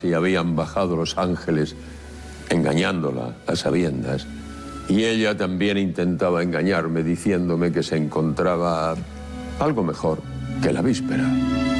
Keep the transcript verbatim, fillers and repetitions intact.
Y habían bajado los ángeles engañándola a sabiendas. Y ella también intentaba engañarme diciéndome que se encontraba algo mejor que la víspera.